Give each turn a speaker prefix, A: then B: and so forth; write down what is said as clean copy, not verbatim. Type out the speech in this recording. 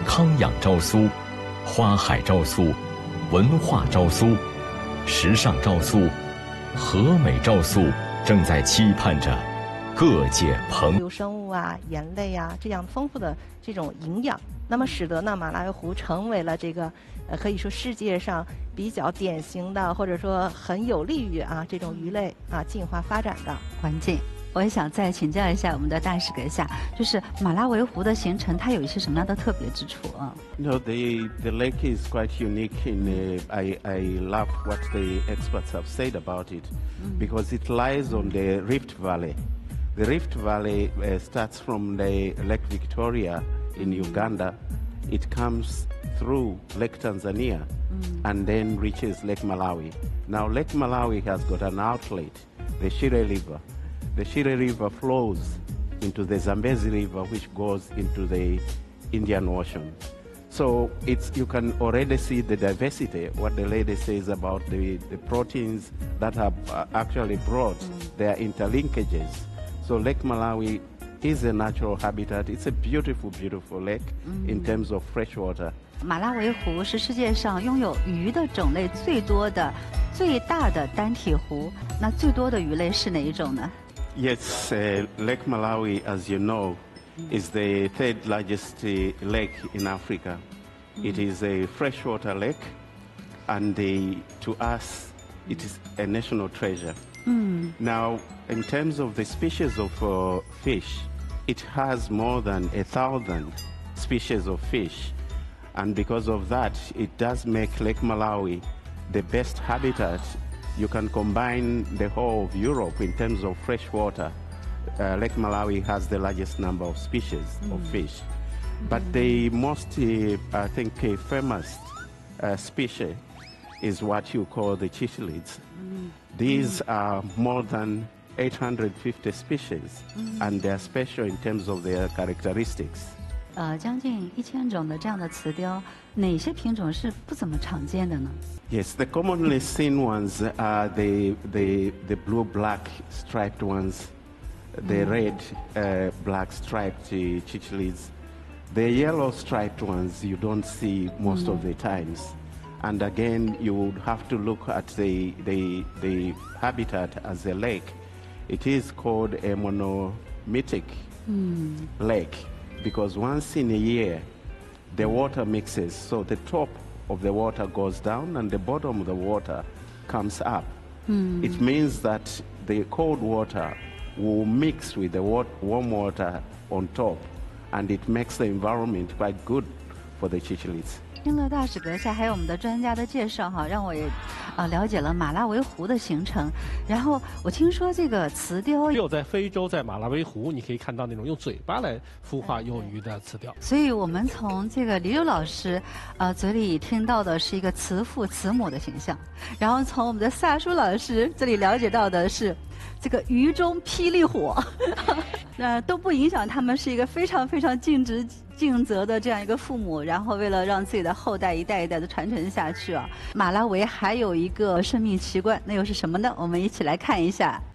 A: 康养昭苏、花海昭苏、文化昭苏、时尚昭苏、和美昭苏正在期盼着各界朋
B: 有生物啊、盐类啊这样丰富的这种营养，那么使得呢马拉维湖成为了这个可以说世界上比较典型的，或者说很有利于这种鱼类进化发展的
C: 环境。我也想再请教一下我们的大使阁下，就是马拉维湖的形成，它有一些什么样的特别之处啊？
D: No, the lake is quite unique in I love what the experts have said about it because it lies on the Rift Valley. The Rift Valley starts from the Lake Victoria in Uganda. It comes through Lake Tanzania and then reaches Lake Malawi. Now Lake Malawi has got an outlet, the Shire River. The Shire River flows into the Zambezi River, which goes into the Indian Ocean. So you can already see the diversity, what the lady says about the proteins that are actually brought, their interlinkages. So Lake Malawi is a natural habitat. It's a beautiful, beautiful lake in terms of fresh water.
C: 马拉维湖是世界上拥有鱼的种类最多的、最大的单体湖。那最多的鱼类是哪一种呢？
D: Yes, Lake Malawi, as you know, is the third largest lake in Africa. It is a freshwater lake, and to us, it is a national treasure. Now, in terms of the species of fish, it has more than 1,000 species of fish. And because of that, it does make Lake Malawi the best habitat. You can combine the whole of Europe in terms of fresh water. Lake Malawi has the largest number of species of fish. But the most, I think, famous species is what you call the chichilids. These are more than 850 species, and they are special in terms of their characteristics.
C: 将近1000种的这样的雌鲷，哪些品种是不怎么常见的呢？
D: Yes, the commonly seen ones are the blue-black striped ones, the red black striped chichilids. The yellow striped ones you don't see most of the times. And again, you would have to look at the habitat as a lake. It is called a monomytic lake because once in a year, the water mixes. So the top of the water goes down and the bottom of the water comes up. It means that the cold water will mix with the warm water on top, and it makes the environment quite good for the chichilids.
C: 听了大使阁下还有我们的专家的介绍哈，让我也了解了马拉维湖的形成。然后我听说这个雌鲷
E: 只有在非洲，在马拉维湖，你可以看到那种用嘴巴来孵化幼鱼的雌鲷。
C: 所以我们从这个李柳老师嘴里听到的是一个慈父慈母的形象，然后从我们的萨舒老师这里了解到的是这个鱼中霹雳火，都不影响他们是一个非常非常尽职尽责的这样一个父母，然后为了让自己的后代一代一代的传承下去马拉维还有一个生命奇观，那又是什么呢？我们一起来看一下。